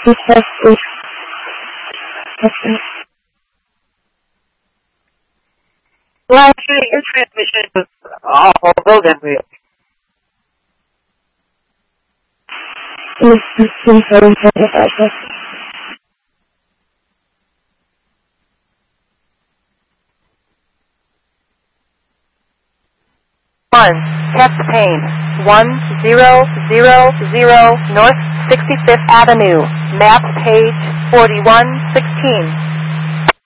Live transmission was awful. Go again, please. Test pane 1000 North 65th Avenue. Map page 4116.